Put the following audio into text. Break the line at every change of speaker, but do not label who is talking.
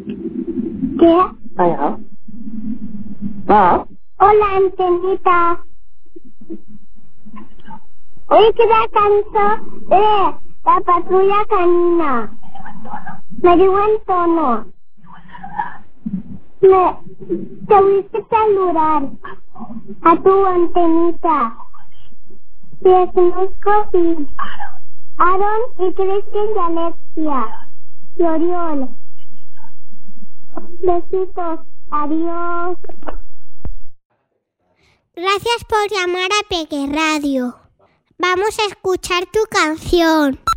¿Qué?
Hola. ¿Va?
Hola, Antenita. Oye, ¿qué la canción de la patrulla canina? Me digo en tono. Te voy a saludar a tu Antenita. Y decimos Cofi, Aaron y Cristian y Alexia y Oriol. Besitos. Adiós.
Gracias por llamar a Peque Radio. Vamos a escuchar tu canción.